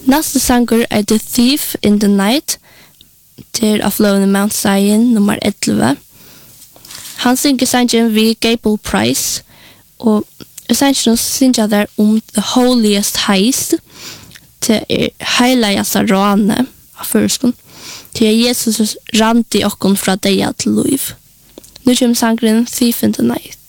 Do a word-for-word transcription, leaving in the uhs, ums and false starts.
Nästa sanger är The Thief in the Night till A Flow in Mount Zion nummer elva. Han synger sangen vid Gable Price och sangen synger där om The Holiest Heist till heilaste rane av förskon till Jesus rann till okon från dig till liv. Nu kommer sangen Thief in the Night.